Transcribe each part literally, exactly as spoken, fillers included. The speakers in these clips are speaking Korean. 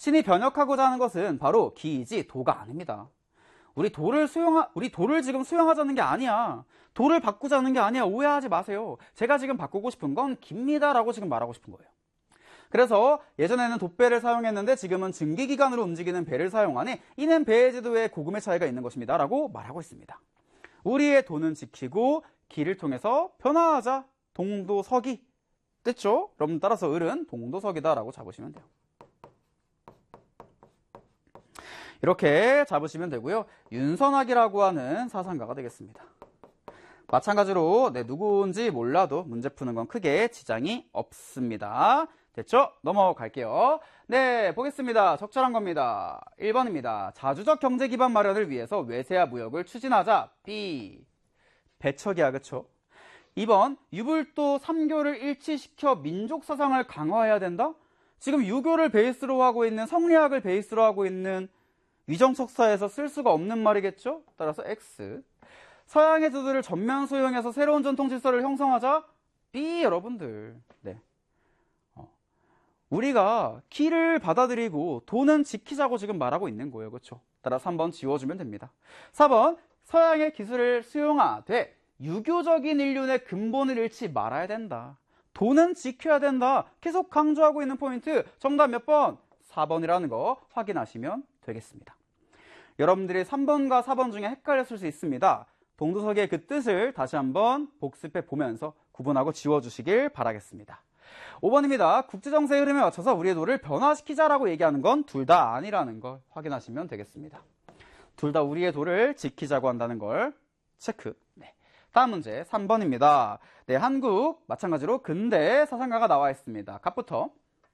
신이 변역하고자 하는 것은 바로 기이지 도가 아닙니다. 우리 도를 수용하, 우리 도를 지금 수용하자는 게 아니야. 도를 바꾸자는 게 아니야. 오해하지 마세요. 제가 지금 바꾸고 싶은 건 기입니다라고 지금 말하고 싶은 거예요. 그래서 예전에는 돛배를 사용했는데 지금은 증기기관으로 움직이는 배를 사용하니 이는 배의 지도에 고금의 차이가 있는 것입니다 라고 말하고 있습니다. 우리의 도는 지키고 기를 통해서 변화하자. 동도서기. 됐죠? 여러분 따라서 을은 동도서기다 라고 잡으시면 돼요. 이렇게 잡으시면 되고요. 윤선학이라고 하는 사상가가 되겠습니다. 마찬가지로 네, 누구인지 몰라도 문제 푸는 건 크게 지장이 없습니다. 됐죠? 넘어갈게요. 네, 보겠습니다. 적절한 겁니다. 일 번입니다. 자주적 경제 기반 마련을 위해서 외세와 무역을 추진하자. B. 배척이야, 그쵸? 이 번. 유불도 삼교를 일치시켜 민족 사상을 강화해야 된다? 지금 유교를 베이스로 하고 있는, 성리학을 베이스로 하고 있는 위정척사에서 쓸 수가 없는 말이겠죠? 따라서 X. 서양의 제도를 전면 수용해서 새로운 전통 질서를 형성하자. B. 여러분들. 네. 어. 우리가 기를 받아들이고 도는 지키자고 지금 말하고 있는 거예요. 그렇죠? 따라서 삼 번 지워주면 됩니다. 사 번. 서양의 기술을 수용하되 유교적인 인륜의 근본을 잃지 말아야 된다. 도는 지켜야 된다. 계속 강조하고 있는 포인트. 정답 몇 번? 사 번이라는 거 확인하시면 되겠습니다. 여러분들이 삼 번과 사 번 중에 헷갈렸을 수 있습니다. 동도서기의 그 뜻을 다시 한번 복습해 보면서 구분하고 지워주시길 바라겠습니다. 오 번입니다. 국제정세의 흐름에 맞춰서 우리의 도를 변화시키자라고 얘기하는 건 둘 다 아니라는 걸 확인하시면 되겠습니다. 둘 다 우리의 도를 지키자고 한다는 걸 체크. 네. 다음 문제 삼 번입니다. 네, 한국 마찬가지로 근대 사상가가 나와 있습니다. 갑부터.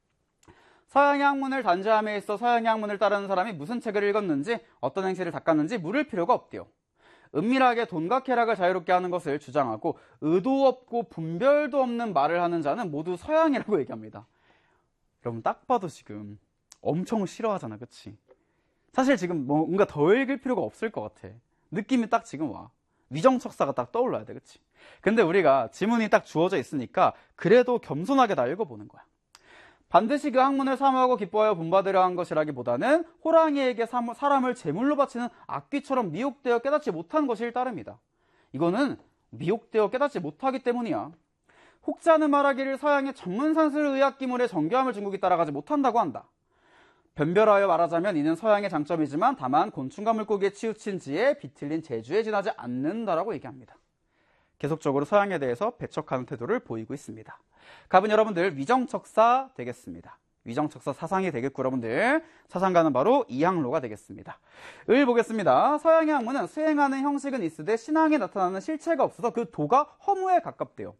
서양의 학문을 단죄함에 있어 서양의 학문을 따르는 사람이 무슨 책을 읽었는지 어떤 행실을 닦았는지 물을 필요가 없대요. 은밀하게 돈과 쾌락을 자유롭게 하는 것을 주장하고 의도 없고 분별도 없는 말을 하는 자는 모두 서양이라고 얘기합니다. 여러분 딱 봐도 지금 엄청 싫어하잖아, 그치? 사실 지금 뭔가 더 읽을 필요가 없을 것 같아. 느낌이 딱 지금 와. 위정척사가 딱 떠올라야 돼, 그치? 근데 우리가 지문이 딱 주어져 있으니까 그래도 겸손하게 다 읽어보는 거야. 반드시 그 학문을 사모하고 기뻐하여 본받으려 한 것이라기보다는 호랑이에게 사람을 제물로 바치는 악귀처럼 미혹되어 깨닫지 못한 것일 따름이다. 이거는 미혹되어 깨닫지 못하기 때문이야. 혹자는 말하기를 서양의 전문산술 의학기물의 정교함을 중국이 따라가지 못한다고 한다. 변별하여 말하자면 이는 서양의 장점이지만 다만 곤충과 물고기에 치우친 지에 비틀린 재주에 지나지 않는다라고 얘기합니다. 계속적으로 서양에 대해서 배척하는 태도를 보이고 있습니다. 갑은 여러분들 위정척사 되겠습니다. 위정척사 사상이 되겠고 여러분들 사상가는 바로 이항로가 되겠습니다. 을 보겠습니다. 서양의 학문은 수행하는 형식은 있으되 신앙에 나타나는 실체가 없어서 그 도가 허무에 가깝대요.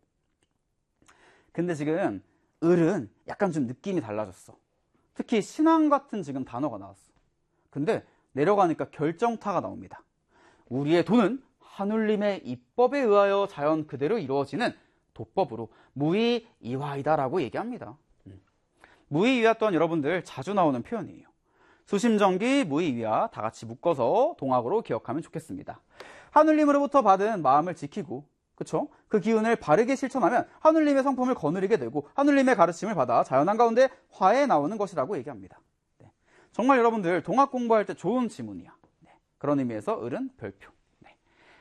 근데 지금 을은 약간 좀 느낌이 달라졌어. 특히 신앙 같은 지금 단어가 나왔어. 근데 내려가니까 결정타가 나옵니다. 우리의 도는 하늘님의 입법에 의하여 자연 그대로 이루어지는 도법으로 무의이화이다라고 얘기합니다. 무의이화 또한 여러분들 자주 나오는 표현이에요. 수심정기, 무의이화 다 같이 묶어서 동학으로 기억하면 좋겠습니다. 하늘님으로부터 받은 마음을 지키고 그쵸? 그 기운을 바르게 실천하면 하늘님의 성품을 거느리게 되고 하늘님의 가르침을 받아 자연 한가운데 화해 나오는 것이라고 얘기합니다. 네. 정말 여러분들 동학 공부할 때 좋은 지문이야. 네. 그런 의미에서 을은 별표. 네.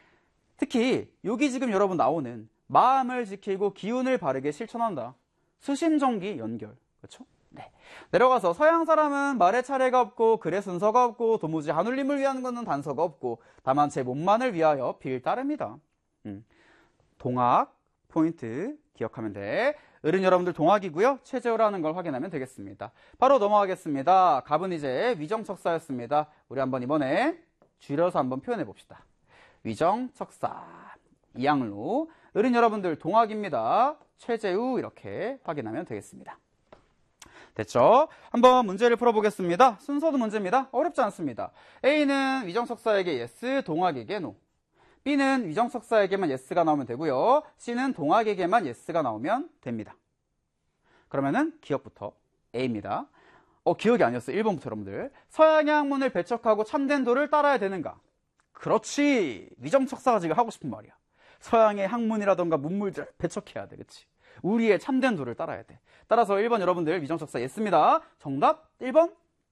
특히 여기 지금 여러분 나오는 마음을 지키고 기운을 바르게 실천한다. 수심정기 연결. 그렇죠? 네. 내려가서 서양 사람은 말의 차례가 없고 글의 순서가 없고 도무지 하늘님을 위하는 것은 단서가 없고 다만 제 몸만을 위하여 빌 따릅니다. 음. 동학 포인트 기억하면 돼. 을은 여러분들 동학이고요. 최저라는 걸 확인하면 되겠습니다. 바로 넘어가겠습니다. 갑은 이제 위정척사였습니다. 우리 한번 이번에 줄여서 한번 표현해 봅시다. 위정척사 이항로. 을은 여러분들 동학입니다. 최재우 이렇게 확인하면 되겠습니다. 됐죠? 한번 문제를 풀어보겠습니다. 순서도 문제입니다. 어렵지 않습니다. A는 위정척사에게 yes, 동학에게 no. B는 위정척사에게만 yes가 나오면 되고요. C는 동학에게만 yes가 나오면 됩니다. 그러면은 기억부터 A입니다. 어, 기억이 아니었어요. 일 번부터 여러분들. 서양의 학문을 배척하고 참된 도를 따라야 되는가? 그렇지. 위정척사가 지금 하고 싶은 말이야. 서양의 학문이라던가 문물들 배척해야 돼. 그치? 우리의 참된 도를 따라야 돼. 따라서 일 번 여러분들 위정척사 yes입니다. 정답 일 번